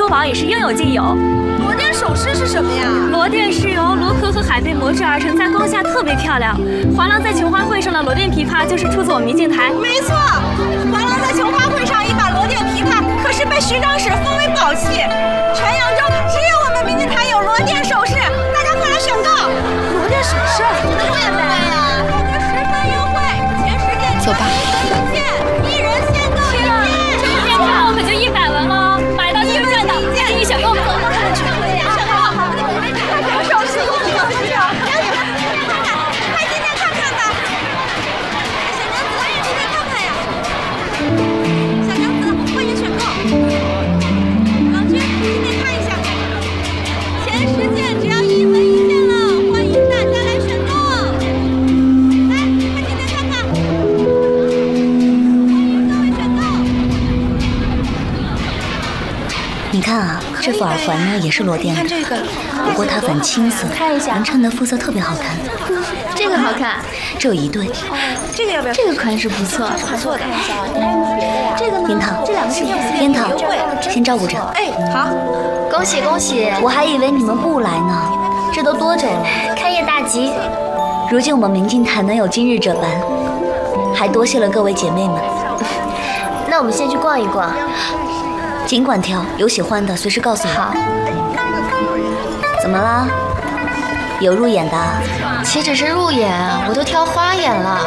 珠宝也是应有尽有。 罗甸首饰是什么呀？ 罗甸是由螺壳和海贝磨制而成，在光下特别漂亮。华郎在琼花会上的罗甸琵琶就是出自我明镜台。 没错，华郎在琼花会上一把罗甸琵琶可是被徐长史封为宝器，全扬州只有我们明镜台有罗甸首饰，大家快来选购！罗甸首饰贵呀，价格十分优惠，前10件走吧。 一人限购1件。 这一件票可就100文喽，买到就是赚的，请你选购。 你看啊，这副耳环呢也是罗甸的， 看这个， 不过它粉青色， 看一下， 能衬得肤色特别好看。 这个好看， 这有1对。 这个要不要？ 这个款式不错， 不错的。 这个呢？ 樱桃， 这2个是樱桃，先照顾着。 哎，好， 恭喜恭喜！ 我还以为你们不来呢，这都多久了？ 开业大吉！ 如今我们明镜台能有今日这般，还多谢了各位姐妹们。 那我们先去逛一逛。 尽管挑，有喜欢的随时告诉我。 好。 怎么啦？有入眼的？ 岂止是入眼，我都挑花眼了。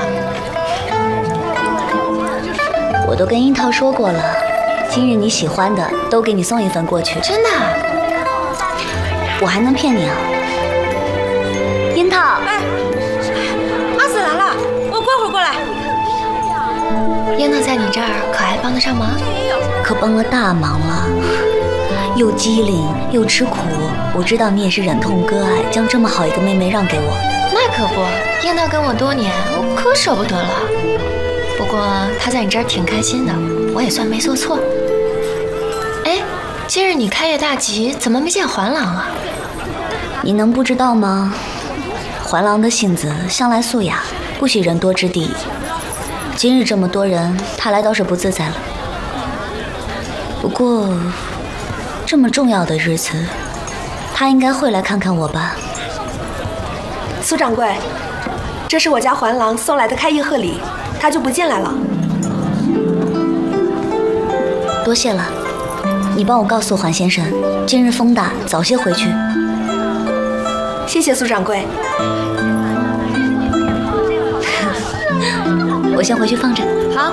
我都跟樱桃说过了，今日你喜欢的都给你送一份过去。 真的？ 我还能骗你啊？樱桃。 哎，阿紫来了，我过会儿过来。 樱桃在你这儿可还帮得上忙？ 可帮了大忙了，又机灵又吃苦。我知道你也是忍痛割爱，将这么好一个妹妹让给我。 那可不，樱桃跟我多年，我可舍不得了。不过她在你这儿挺开心的，我也算没做错。哎，今日你开业大吉，怎么没见环郎啊？ 你能不知道吗？环郎的性子向来素雅，不喜人多之地。今日这么多人，他来倒是不自在了。不过，这么重要的日子，他应该会来看看我吧。 苏掌柜，这是我家环郎送来的开业贺礼，他就不进来了。 多谢了，你帮我告诉环先生，今日风大，早些回去。 谢谢苏掌柜。 我先回去放着。 好。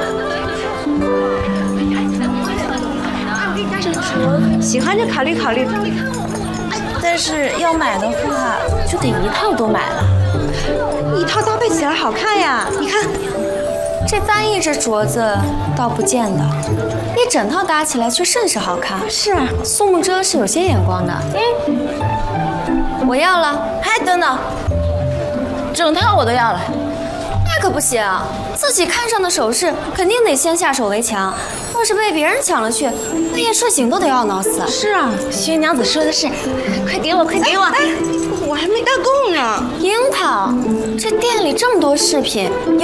喜欢就考虑考虑，但是要买的话就得一套都买了， 一套搭配起来好看呀！你看， 这单一只镯子倒不见得，一整套搭起来却甚是好看。 是啊， 苏慕遮是有些眼光的。我要了。哎，等等，整套我都要了。那可不行，自己看上的首饰肯定得先下手为强，要是被别人抢了去，半夜睡醒都得懊恼死。 是啊， 薛娘子说的是，快给我，快给我！ 哎，我还没搭够呢。 樱桃，这店里这么多饰品，